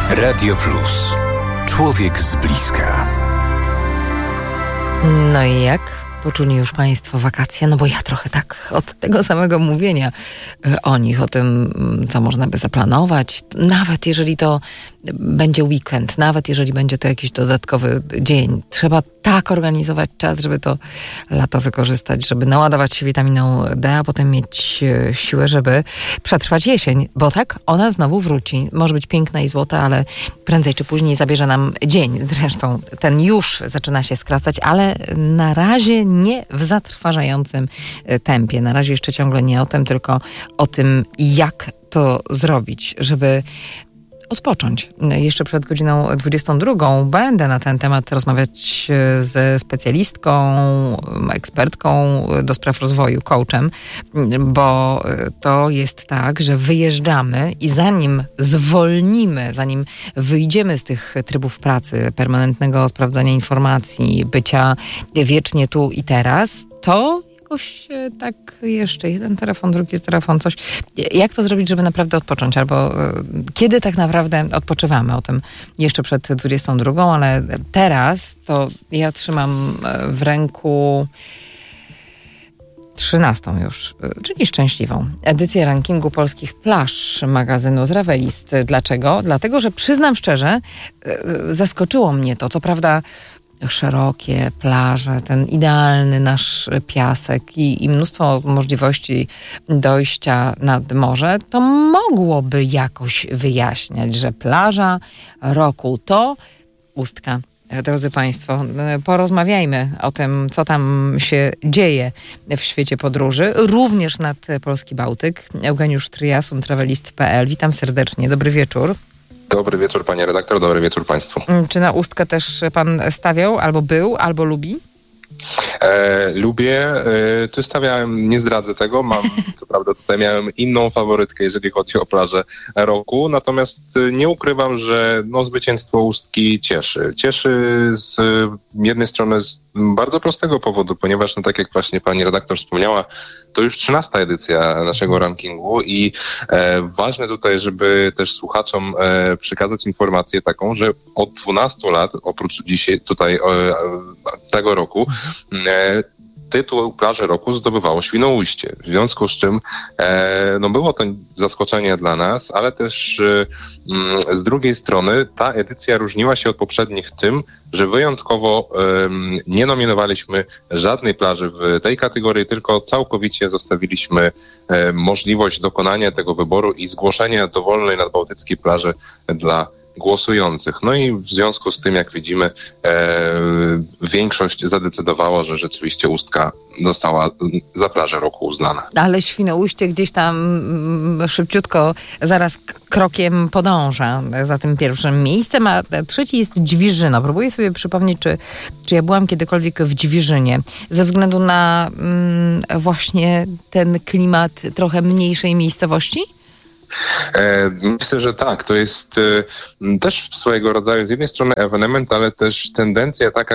Radio Plus. Człowiek z bliska. No i jak? Poczuli już Państwo wakacje? No bo ja trochę tak od tego samego mówienia o nich, o tym, co można by zaplanować, nawet jeżeli to będzie weekend, nawet jeżeli będzie to jakiś dodatkowy dzień. Trzeba tak organizować czas, żeby to lato wykorzystać, żeby naładować się witaminą D, a potem mieć siłę, żeby przetrwać jesień. Bo tak, ona znowu wróci. Może być piękna i złota, ale prędzej czy później zabierze nam dzień. Zresztą ten już zaczyna się skracać, ale na razie nie w zatrważającym tempie. Na razie jeszcze ciągle nie o tym, tylko o tym, jak to zrobić, żeby odpocząć. Jeszcze przed godziną 22 będę na ten temat rozmawiać ze specjalistką, ekspertką do spraw rozwoju, coachem, bo to jest tak, że wyjeżdżamy i zanim zwolnimy, zanim wyjdziemy z tych trybów pracy, permanentnego sprawdzania informacji, bycia wiecznie tu i teraz, to jakoś tak jeszcze jeden telefon, drugi telefon, coś. Jak to zrobić, żeby naprawdę odpocząć? Albo kiedy tak naprawdę odpoczywamy? O tym jeszcze przed 22, ale teraz to ja trzymam w ręku 13 już, czyli szczęśliwą edycję rankingu polskich plaż magazynu Zravelist. Dlaczego? Dlatego, że przyznam szczerze, zaskoczyło mnie to. Co prawda szerokie plaże, ten idealny nasz piasek i mnóstwo możliwości dojścia nad morze, to mogłoby jakoś wyjaśniać, że plaża roku to Ustka. Drodzy Państwo, porozmawiajmy o tym, co tam się dzieje w świecie podróży, również nad Polski Bałtyk. Eugeniusz Tryjasun, travelist.pl. Witam serdecznie, dobry wieczór. Dobry wieczór, panie redaktor, dobry wieczór państwu. Czy na Ustkę też pan stawiał, albo był, albo lubi? Lubię, czy stawiałem, nie zdradzę tego, co prawda tutaj miałem inną faworytkę, jeżeli chodzi o plażę roku, natomiast nie ukrywam, że zwycięstwo Ustki cieszy. Cieszy z jednej strony z bardzo prostego powodu, ponieważ tak jak właśnie pani redaktor wspomniała, to już 13. edycja naszego rankingu i ważne tutaj, żeby też słuchaczom przekazać informację taką, że od 12 lat, oprócz dzisiaj tutaj tego roku, tytuł Plaży Roku zdobywało Świnoujście. W związku z czym było to zaskoczenie dla nas, ale też z drugiej strony ta edycja różniła się od poprzednich tym, że wyjątkowo nie nominowaliśmy żadnej plaży w tej kategorii, tylko całkowicie zostawiliśmy możliwość dokonania tego wyboru i zgłoszenia dowolnej nadbałtyckiej plaży dla głosujących. No i w związku z tym, jak widzimy, większość zadecydowała, że rzeczywiście Ustka została za plażę roku uznana. Ale Świnoujście gdzieś tam szybciutko, zaraz krokiem podąża za tym pierwszym miejscem, a trzeci jest Dźwiżyno. Próbuję sobie przypomnieć, czy ja byłam kiedykolwiek w Dźwiżynie. Ze względu na właśnie ten klimat trochę mniejszej miejscowości? Myślę, że tak. To jest też swojego rodzaju z jednej strony ewenement, ale też tendencja taka,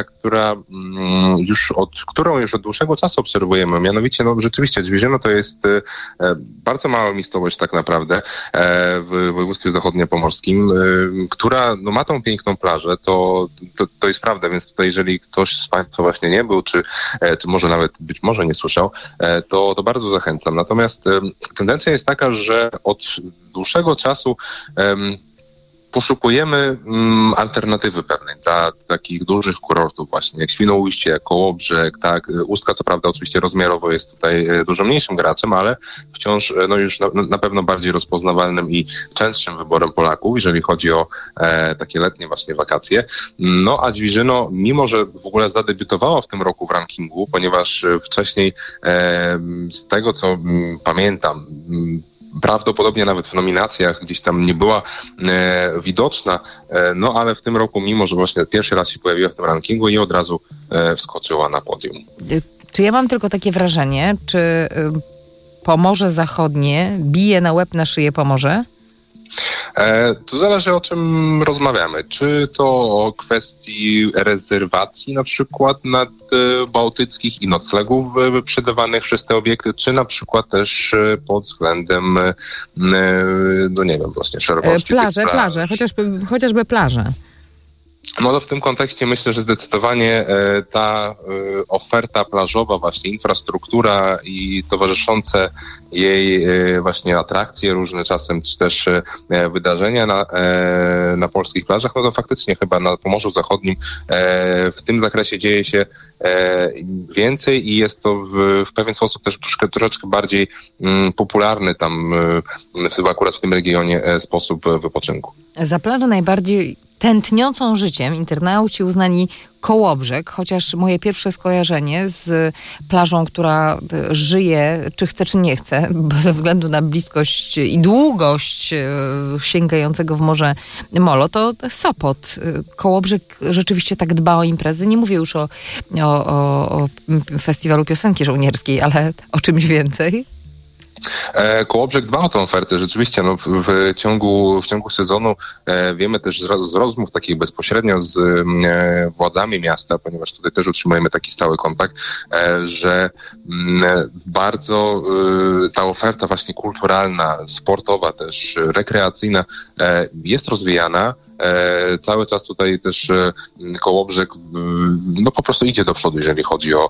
którą już od dłuższego czasu obserwujemy. Mianowicie, rzeczywiście Dźwiżyno to jest bardzo mała miejscowość tak naprawdę w województwie zachodniopomorskim, która ma tą piękną plażę, to jest prawda, więc tutaj jeżeli ktoś z Państwa właśnie nie był, czy może nawet być może nie słyszał, to bardzo zachęcam. Natomiast tendencja jest taka, że od dłuższego czasu poszukujemy alternatywy pewnej dla takich dużych kurortów właśnie, jak Świnoujście, jak Kołobrzeg, tak. Ustka co prawda oczywiście rozmiarowo jest tutaj dużo mniejszym graczem, ale wciąż już na pewno bardziej rozpoznawalnym i częstszym wyborem Polaków, jeżeli chodzi o takie letnie właśnie wakacje. A Dźwiżyno, mimo że w ogóle zadebiutowało w tym roku w rankingu, ponieważ wcześniej z tego co pamiętam, prawdopodobnie nawet w nominacjach gdzieś tam nie była widoczna, ale w tym roku, mimo że właśnie pierwszy raz się pojawiła w tym rankingu i od razu wskoczyła na podium. Czy ja mam tylko takie wrażenie, czy Pomorze Zachodnie bije na łeb na szyję Pomorze? Tu zależy, o czym rozmawiamy. Czy to o kwestii rezerwacji na przykład nadbałtyckich i noclegów przydawanych przez te obiekty, czy na przykład też pod względem, no nie wiem, właśnie szerokości plaże, chociażby plaże. No to w tym kontekście myślę, że zdecydowanie ta oferta plażowa, właśnie infrastruktura i towarzyszące jej właśnie atrakcje różne czasem, czy też wydarzenia na polskich plażach, no to faktycznie chyba na Pomorzu Zachodnim w tym zakresie dzieje się więcej i jest to w pewien sposób też troszeczkę bardziej popularny tam akurat w tym regionie sposób wypoczynku. Za plażę najbardziej tętniącą życiem internauci uznali Kołobrzeg, chociaż moje pierwsze skojarzenie z plażą, która żyje, czy chce, czy nie chce, bo ze względu na bliskość i długość sięgającego w morze molo, to Sopot. Kołobrzeg rzeczywiście tak dba o imprezy. Nie mówię już o festiwalu piosenki żołnierskiej, ale o czymś więcej. Kołobrzeg dba o tę ofertę. Rzeczywiście w ciągu sezonu wiemy też z rozmów takich bezpośrednio z władzami miasta, ponieważ tutaj też utrzymujemy taki stały kontakt, że bardzo ta oferta właśnie kulturalna, sportowa też, rekreacyjna jest rozwijana. Cały czas tutaj też Kołobrzeg no po prostu idzie do przodu, jeżeli chodzi o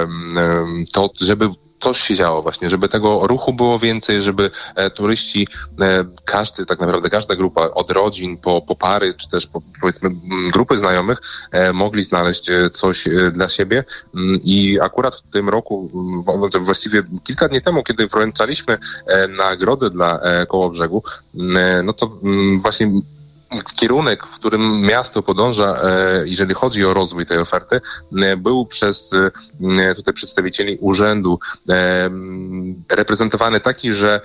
to, żeby coś się działo właśnie, żeby tego ruchu było więcej, żeby turyści, tak naprawdę każda grupa, od rodzin po pary, czy też powiedzmy grupy znajomych, mogli znaleźć coś dla siebie. I akurat w tym roku, właściwie kilka dni temu, kiedy wręczaliśmy nagrody dla Kołobrzegu, no to właśnie kierunek, w którym miasto podąża, jeżeli chodzi o rozwój tej oferty, był przez tutaj przedstawicieli urzędu reprezentowany taki, że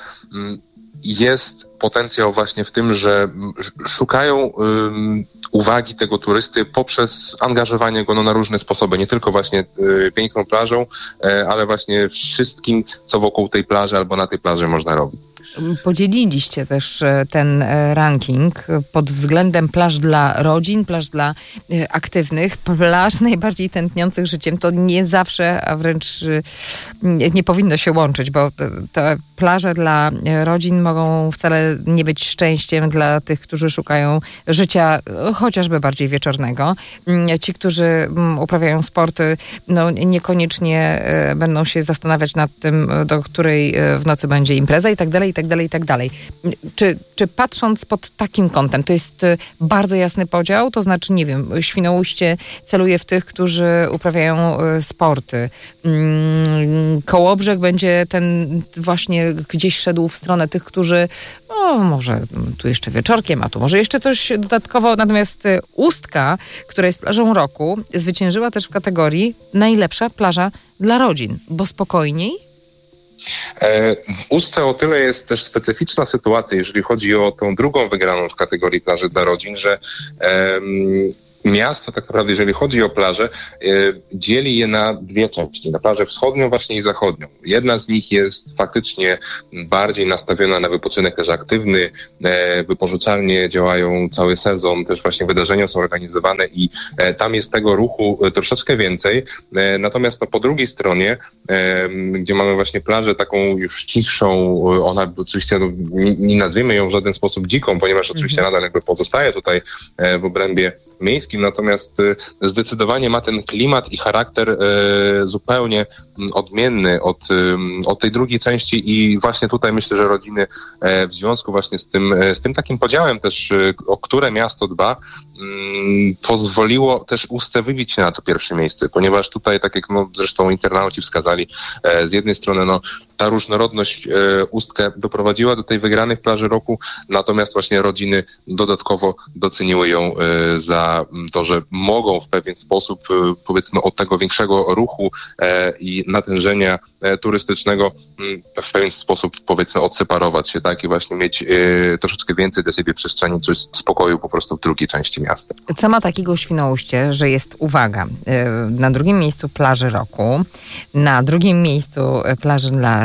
jest potencjał właśnie w tym, że szukają uwagi tego turysty poprzez angażowanie go na różne sposoby, nie tylko właśnie piękną plażą, ale właśnie wszystkim, co wokół tej plaży albo na tej plaży można robić. Podzieliliście też ten ranking pod względem plaż dla rodzin, plaż dla aktywnych, plaż najbardziej tętniących życiem. To nie zawsze, a wręcz nie powinno się łączyć, bo te plaże dla rodzin mogą wcale nie być szczęściem dla tych, którzy szukają życia chociażby bardziej wieczornego. Ci, którzy uprawiają sporty, no niekoniecznie będą się zastanawiać nad tym, do której w nocy będzie impreza i tak dalej, i tak dalej, i tak dalej. Czy patrząc pod takim kątem, to jest bardzo jasny podział? To znaczy, nie wiem, Świnoujście celuje w tych, którzy uprawiają sporty. Kołobrzeg będzie ten właśnie gdzieś szedł w stronę tych, którzy może tu jeszcze wieczorkiem, a tu może jeszcze coś dodatkowo. Natomiast Ustka, która jest plażą roku, zwyciężyła też w kategorii najlepsza plaża dla rodzin, bo spokojniej. W Ustce o tyle jest też specyficzna sytuacja, jeżeli chodzi o tą drugą wygraną w kategorii plaży dla rodzin, że miasto tak naprawdę, jeżeli chodzi o plażę, dzieli je na dwie części. Na plażę wschodnią właśnie i zachodnią. Jedna z nich jest faktycznie bardziej nastawiona na wypoczynek też aktywny. Wypożyczalnie działają cały sezon, też właśnie wydarzenia są organizowane i tam jest tego ruchu troszeczkę więcej. Natomiast po drugiej stronie, gdzie mamy właśnie plażę taką już cichszą, ona oczywiście nie nazwiemy ją w żaden sposób dziką, ponieważ oczywiście nadal jakby pozostaje tutaj w obrębie miejskim, natomiast zdecydowanie ma ten klimat i charakter zupełnie odmienny od tej drugiej części i właśnie tutaj myślę, że rodziny w związku właśnie z tym takim podziałem też, o które miasto dba, pozwoliło też Ustce wybić się na to pierwsze miejsce, ponieważ tutaj, tak jak zresztą internauci wskazali, z jednej strony ta różnorodność Ustkę doprowadziła do tej wygranej plaży roku, natomiast właśnie rodziny dodatkowo doceniły ją za to, że mogą w pewien sposób, powiedzmy, od tego większego ruchu i natężenia turystycznego w pewien sposób, powiedzmy, odseparować się, tak, i właśnie mieć troszeczkę więcej dla siebie przestrzeni, coś spokoju po prostu w drugiej części miasta. Co ma takiego Świnoujście, że jest, uwaga, na drugim miejscu plaży roku, na drugim miejscu plaży dla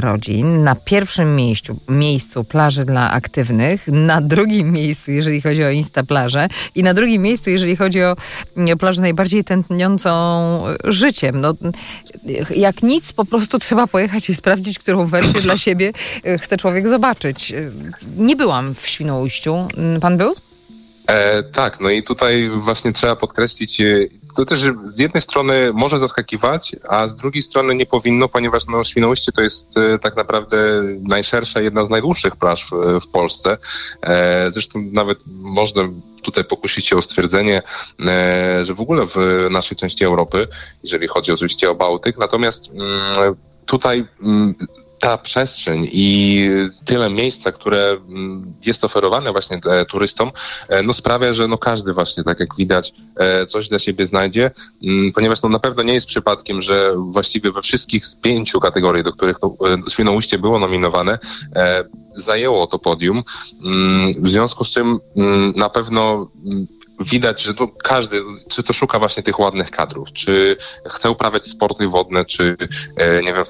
Narodzin, na pierwszym miejscu plaży dla aktywnych, na drugim miejscu, jeżeli chodzi o Instaplażę i na drugim miejscu, jeżeli chodzi o plażę najbardziej tętniącą życiem. No, jak nic, po prostu trzeba pojechać i sprawdzić, którą wersję dla siebie chce człowiek zobaczyć. Nie byłam w Świnoujściu. Pan był? Tak, no i tutaj właśnie trzeba podkreślić, to też z jednej strony może zaskakiwać, a z drugiej strony nie powinno, ponieważ Świnoujście to jest tak naprawdę najszersza, jedna z najdłuższych plaż w Polsce. Zresztą nawet można tutaj pokusić się o stwierdzenie, że w ogóle w naszej części Europy, jeżeli chodzi oczywiście o Bałtyk, natomiast tutaj ta przestrzeń i tyle miejsca, które jest oferowane właśnie turystom, no sprawia, że no każdy właśnie, tak jak widać, coś dla siebie znajdzie, ponieważ no na pewno nie jest przypadkiem, że właściwie we wszystkich z 5 kategorii, do których Świnoujście było nominowane, zajęło to podium. W związku z czym na pewno widać, że to każdy, czy to szuka właśnie tych ładnych kadrów, czy chce uprawiać sporty wodne, czy nie wiem,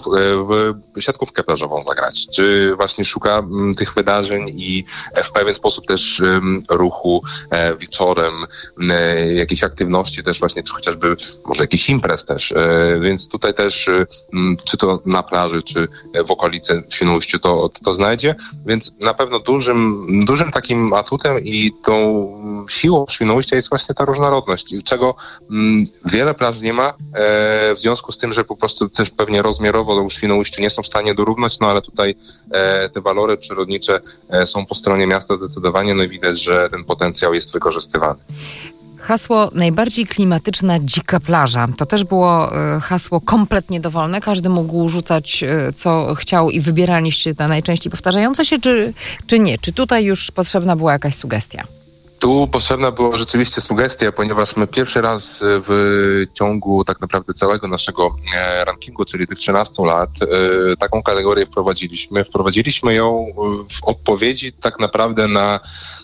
w siatkówkę plażową zagrać, czy właśnie szuka tych wydarzeń i w pewien sposób też ruchu wieczorem, jakiejś aktywności też właśnie, czy chociażby może jakiś imprez też, więc tutaj też czy to na plaży, czy w okolicy Świnoujściu to znajdzie, więc na pewno dużym takim atutem i tą siłą Świnoujścia jest właśnie ta różnorodność, czego wiele plaż nie ma, w związku z tym, że po prostu też pewnie rozmiarowo Świnoujściu nie są w stanie dorównać, no ale tutaj te walory przyrodnicze są po stronie miasta zdecydowanie, no i widać, że ten potencjał jest wykorzystywany. Hasło najbardziej klimatyczna dzika plaża. To też było hasło kompletnie dowolne. Każdy mógł rzucać co chciał i wybieraliście te najczęściej powtarzające się, czy nie? Czy tutaj już potrzebna była jakaś sugestia? Tu potrzebna była rzeczywiście sugestia, ponieważ my pierwszy raz w ciągu tak naprawdę całego naszego rankingu, czyli tych 13 lat, taką kategorię wprowadziliśmy. Wprowadziliśmy ją w odpowiedzi tak naprawdę na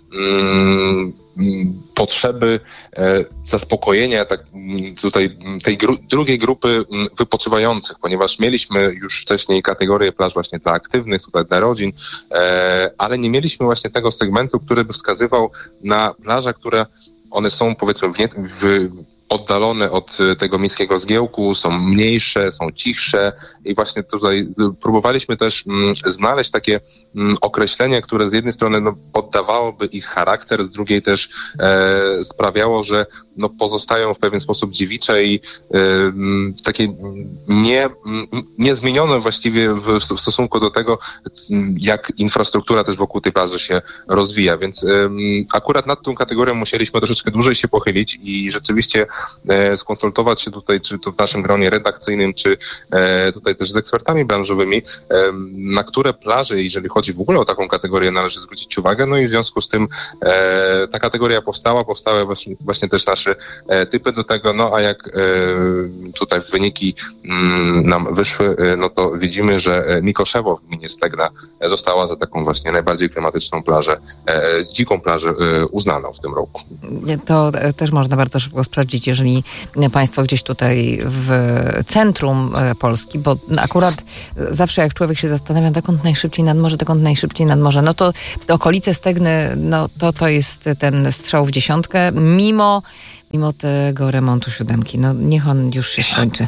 potrzeby zaspokojenia tutaj tej drugiej grupy wypoczywających, ponieważ mieliśmy już wcześniej kategorię plaż właśnie dla aktywnych, tutaj dla rodzin, ale nie mieliśmy właśnie tego segmentu, który by wskazywał na plaże, które one są powiedzmy oddalone od tego miejskiego zgiełku, są mniejsze, są cichsze i właśnie tutaj próbowaliśmy też znaleźć takie określenie, które z jednej strony poddawałoby ich charakter, z drugiej też sprawiało, że pozostają w pewien sposób dziewicze i takie niezmienione właściwie w stosunku do tego, jak infrastruktura też wokół tej plaży się rozwija, więc akurat nad tą kategorią musieliśmy troszeczkę dłużej się pochylić i rzeczywiście skonsultować się tutaj, czy to w naszym gronie redakcyjnym, czy tutaj też z ekspertami branżowymi, na które plaże, jeżeli chodzi w ogóle o taką kategorię, należy zwrócić uwagę. No i w związku z tym ta kategoria powstały właśnie też nasze typy do tego, no a jak tutaj wyniki nam wyszły, no to widzimy, że Mikoszewo w gminie Stegna została za taką właśnie najbardziej klimatyczną plażę, dziką plażę uznaną w tym roku. To też można bardzo szybko sprawdzić, jeżeli państwo gdzieś tutaj w centrum Polski, bo akurat zawsze jak człowiek się zastanawia, dokąd najszybciej nad morze, no to okolice Stegny, no to jest ten strzał w dziesiątkę, mimo tego remontu siódemki. No niech on już się skończy,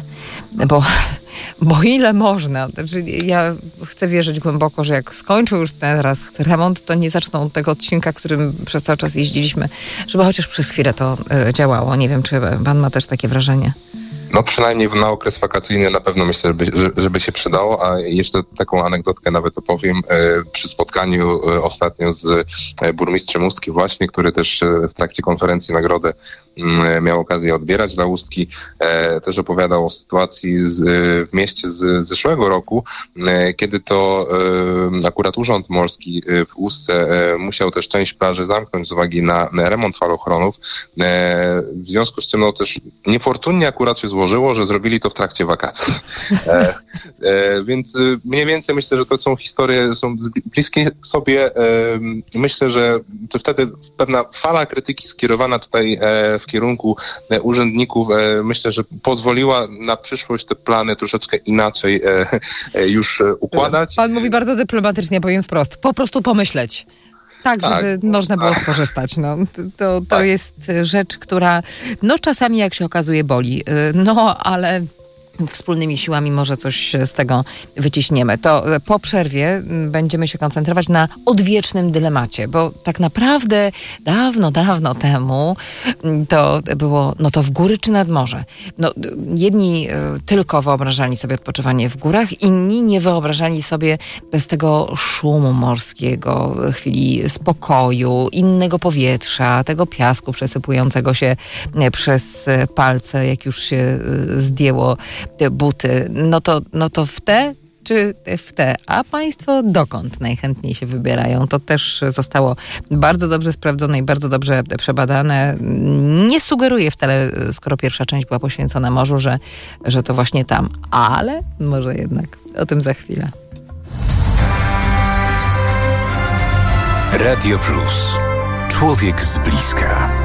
bo ile można? Znaczy, ja chcę wierzyć głęboko, że jak skończył już teraz remont, to nie zaczną tego odcinka, którym przez cały czas jeździliśmy, żeby chociaż przez chwilę to działało. Nie wiem, czy pan ma też takie wrażenie? No przynajmniej na okres wakacyjny na pewno myślę, żeby się przydało, a jeszcze taką anegdotkę nawet opowiem. Przy spotkaniu ostatnio z burmistrzem Ustki właśnie, który też w trakcie konferencji nagrodę miał okazję odbierać dla Ustki, też opowiadał o sytuacji w mieście z zeszłego roku, kiedy to akurat Urząd Morski w Ustce musiał też część plaży zamknąć z uwagi na remont falochronów. W związku z czym no też niefortunnie akurat się złożyło, złożyło, że zrobili to w trakcie wakacji. Więc mniej więcej myślę, że to są historie, są bliskie sobie. Myślę, że to wtedy pewna fala krytyki skierowana tutaj w kierunku urzędników, myślę, że pozwoliła na przyszłość te plany troszeczkę inaczej już układać. Pan mówi bardzo dyplomatycznie, powiem wprost. Po prostu pomyśleć. Tak, żeby można było skorzystać. No, to jest rzecz, która czasami, jak się okazuje, boli. Ale wspólnymi siłami może coś z tego wyciśniemy. To po przerwie będziemy się koncentrować na odwiecznym dylemacie, bo tak naprawdę dawno temu to było, to w góry czy nad morze. Jedni tylko wyobrażali sobie odpoczywanie w górach, inni nie wyobrażali sobie bez tego szumu morskiego, chwili spokoju, innego powietrza, tego piasku przesypującego się przez palce, jak już się zdjęło te buty, to w te czy w te? A państwo dokąd najchętniej się wybierają? To też zostało bardzo dobrze sprawdzone i bardzo dobrze przebadane. Nie sugeruję wcale, skoro pierwsza część była poświęcona morzu, że to właśnie tam. Ale może jednak o tym za chwilę. Radio Plus. Człowiek z bliska.